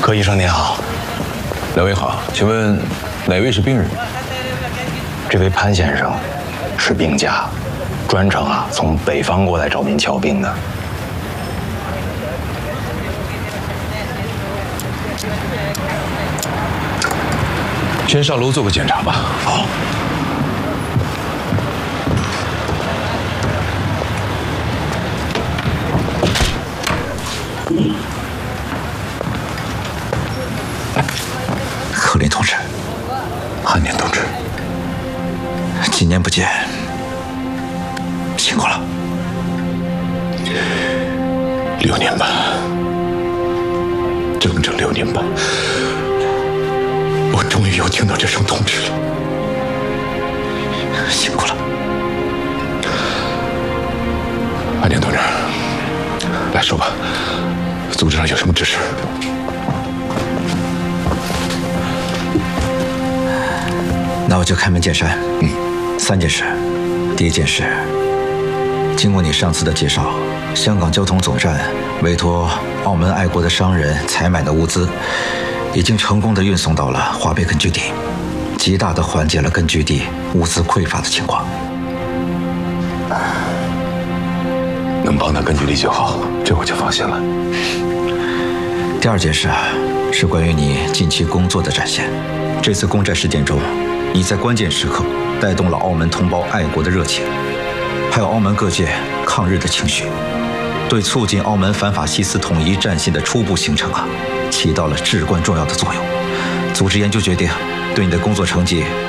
柯医生您好， 两位好，请问哪位是病人？ 这位潘先生是病假，专程从北方过来找您瞧病的。 先上楼做个检查吧。 好。 贺林同志， 汉年同志， 几年不见，辛苦了。 6年半，整整6年半，我终于又听到这声痛斥了。 辛苦了， 汉年同志，来说吧，组织上有什么指示？ 那我就开门见山。3件事。第一件事，经过你上次的介绍，香港交通总站委托澳门爱国的商人采买的物资，已经成功地运送到了华北根据地，极大地缓解了根据地物资匮乏的情况。 能帮到根据地就好，这我就放心了。 第二件事是关于你近期工作的展现。这次攻占事件中，你在关键时刻带动了澳门同胞爱国的热情，还有澳门各界抗日的情绪，对促进澳门反法西斯统一战线的初步形成起到了至关重要的作用。组织研究决定对你的工作成绩